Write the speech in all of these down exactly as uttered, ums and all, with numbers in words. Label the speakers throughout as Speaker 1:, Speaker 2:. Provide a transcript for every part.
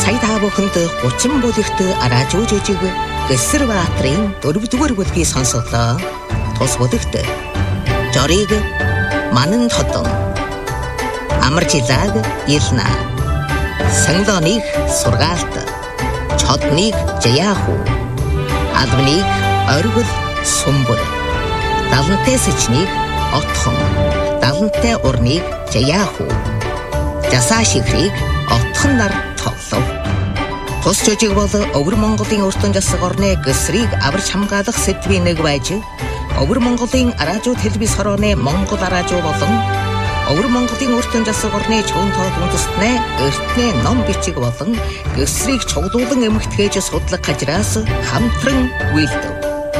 Speaker 1: Сайдаа бүхэнд гучин бүлэгт араажууж ижиг Гэсэрбаатрын дөрөвдүгээр бүлгийг сонсголоо. Тус бүлэгт жориг манан хотон амаржилааг илна. Санглоныг сургаалт, чодныг жаяаху, албаныг оргил сумбар, далантай сэчнийг отхон, далантай урныг жаяаху, жасаа шихрийг отхон нар тоглов. Тус жижиг бол Өвөр Монголын өртөн засаг орны гэсрийг аварч хамгаалах сэдвийн нэг байж, Өвөр Монголын араажуу телевиз хорооны Монгол араажуу болон Өвөр Монголын өртөн засаг орны чөөн тоол үндэстнээ эртний ном бичиг болон гэсрийг чуглуулан эмгтгээж судлах хажраас хамтран үйлдэв.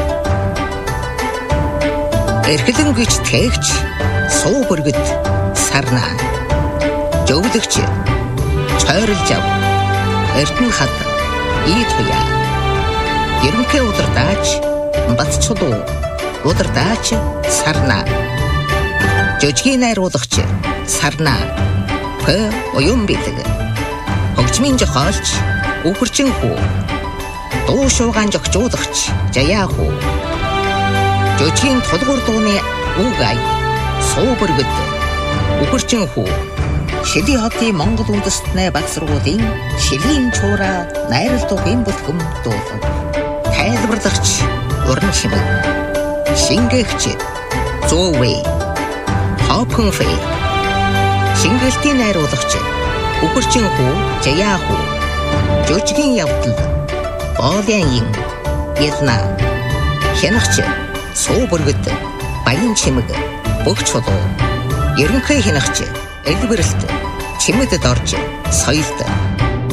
Speaker 1: Эрхлэн гэж тээгч суу бүргэд сарнаа. Жөвлөгч чойрлж ав. Эрдэнэ хад ийд хуя. Ерөнхий удирдаач Батчулуу, удирдаач Сарнаа. Жижигний найруулагч Сарнаа. Хö оюун бэлэг. Хөгжмийн зохиолч Үхэрчин хүү. Дуу шуугаан зохицуулагч Жаяа хүү. Жижигний тулгуур дууны үгай суу бүргэд Үхэрчин хүү. Шилийн хотын Монгол үндэстнээ баг сургуулийн шилийн чуура найралтуугийн бүлхэм дуулав. Тайлбарлагч уран шимэг. Шингээгч Зөөвэй. Хопхонфэй. Шингэлтийн найруулагч Үхэрчин хүү, Жаяа хүү. Жижигний явдал Боолын Илна. Хянагч суу бүргэд Баян чимэг бүх чулуу. Ерөнхий хянагч Элбэрэлт чимэдэд орж соёлд